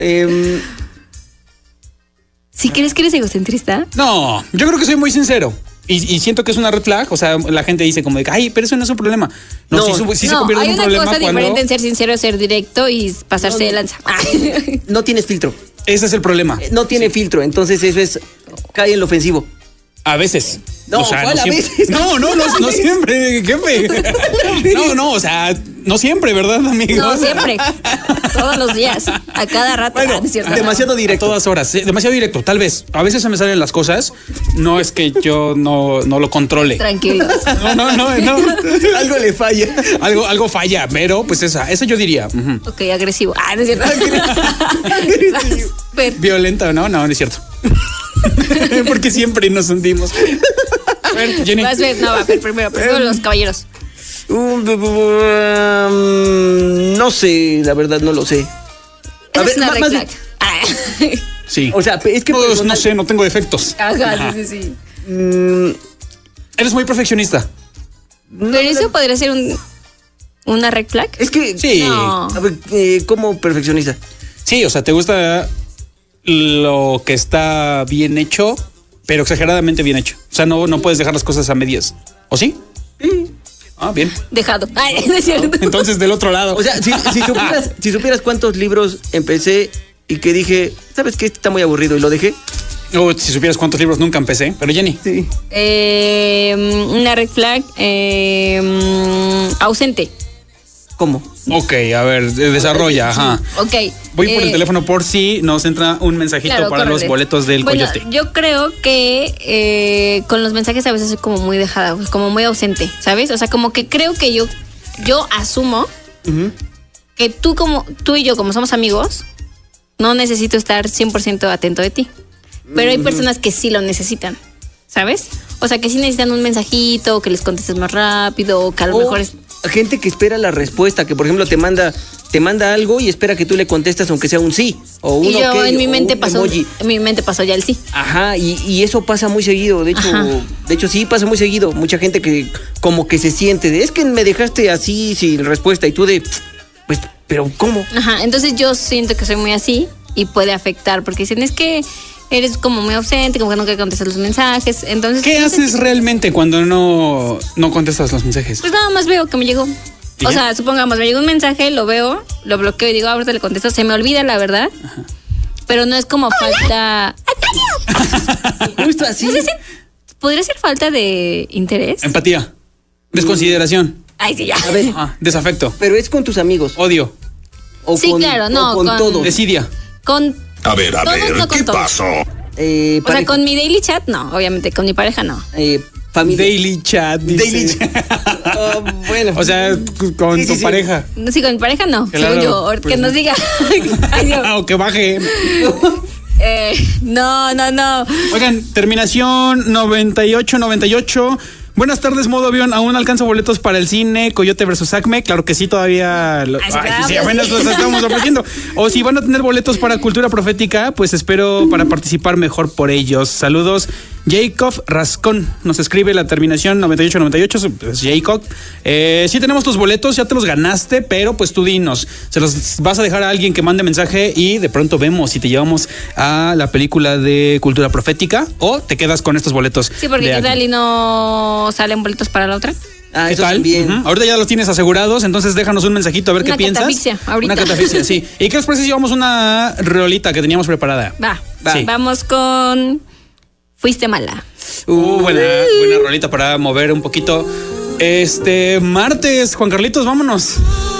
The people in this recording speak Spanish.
¿Sí crees que eres egocentrista? No, yo creo que soy muy sincero. Y siento que es una red flag. O sea, la gente dice como de, ay, pero eso no es un problema. No, sí se convierte en un problema. Hay una cosa diferente en ser sincero, ser directo y pasarse de lanza. No tienes filtro. Ese es el problema. No tiene filtro, entonces eso cae en lo ofensivo. A veces. No, o sea, ¿cuál no a siempre. veces? No siempre, jefe. No, o sea, no siempre, ¿verdad, amigos? No, siempre. Todos los días. A cada rato. Bueno, ¿no es cierto? demasiado directo. A todas horas. Demasiado directo, tal vez. A veces se me salen las cosas. No es que yo no lo controle. Tranquilo. No. Algo le falla. Algo falla, pero pues esa yo diría. Ok, agresivo. No es cierto. Pero, Violenta, no es cierto. Porque siempre nos hundimos. A ver, Jenny. vas a ver, no, va a ver primero los caballeros. No sé, la verdad no lo sé. Esa es una red flag. Sí. O sea, es que no sé, no tengo defectos. Ajá, sí. Eres muy perfeccionista. Pero eso podría ser una red flag. Es que Sí. No. A ver, ¿cómo perfeccionista? Sí, o sea, te gusta lo que está bien hecho, pero exageradamente bien hecho. O sea, no puedes dejar las cosas a medias. ¿O sí? Bien. Dejado. No es cierto. Entonces, del otro lado. O sea, si supieras cuántos libros empecé y que dije, ¿sabes qué? Este está muy aburrido y lo dejé. O si supieras cuántos libros nunca empecé. Pero Jenny. Sí. Una red flag ausente. ¿Cómo? Ok, a ver, desarrolla, ajá. Ok. Voy por el teléfono por si nos entra un mensajito para córrele. los boletos del Coyote. Yo creo que con los mensajes a veces soy como muy dejada, como muy ausente, ¿sabes? O sea, como que creo que yo asumo que tú y yo, como somos amigos, no necesito estar 100% atento de ti. Pero hay personas que sí lo necesitan, ¿sabes? O sea, que sí necesitan un mensajito, que les contestes más rápido, o que a lo mejor es... Gente que espera la respuesta, que por ejemplo te manda algo y espera que tú le contestas aunque sea un sí o un Y yo ok, en mi o mente un pasó, emoji. en mi mente pasó ya el sí. Ajá, y eso pasa muy seguido. De hecho sí pasa muy seguido. Mucha gente que como que se siente de, es que me dejaste así sin respuesta y tú de, pues, pero ¿cómo? Ajá, entonces yo siento que soy muy así y puede afectar porque dicen, es que eres como muy ausente, como que nunca contestas los mensajes. Entonces, ¿Qué no sé haces realmente cuando no contestas los mensajes? Pues nada más veo que me llegó. ¿Y O ya? sea, supongamos, me llegó un mensaje, lo veo, lo bloqueo y digo, ahorita le contesto. Se me olvida, la verdad. Ajá. Pero no es como falta... Justo así. No sé si podría ser falta de interés. Empatía. Desconsideración. Ay, sí, ya. A ver, Desafecto. pero es con tus amigos. Odio. O Sí, con, claro, o no, con con- todo. Desidia. Con... A ver, Todos, no con ¿qué todos. pasó? O sea, Pareja, con mi daily chat, no. Obviamente, con mi pareja, no. familia. Daily chat. Dice. Daily chat. Bueno. O sea, con Sí, tu sí. pareja. No, sí, con mi pareja, no. Claro, Según yo. pues Que nos no. diga... Ay, Dios. O que baje. No. Oigan, terminación 9898. Buenas tardes, modo avión. ¿Aún alcanzo boletos para el cine Coyote versus Acme? Claro que sí, todavía. Sí, apenas los estamos ofreciendo. O si van a tener boletos para Cultura Profética, pues espero para participar mejor por ellos. Saludos. Jacob Rascón nos escribe la terminación 9898. Pues Jacob, sí tenemos tus boletos, ya te los ganaste, pero pues tú dinos, se los vas a dejar a alguien que mande mensaje y de pronto vemos si te llevamos a la película de Cultura Profética o te quedas con estos boletos. Sí, porque de ¿qué Acme. tal y no salen boletos para la otra? Ah, ¿Qué eso tal? también. Ahorita ya los tienes asegurados, entonces déjanos un mensajito a ver Una qué piensas. catafixia, ahorita. Una catafixia, sí. ¿Y qué os parece si llevamos una rolita que teníamos preparada? Va. Sí. Vamos con... Fuiste mala. Buena rolita para mover un poquito. Martes, Juan Carlitos, vámonos.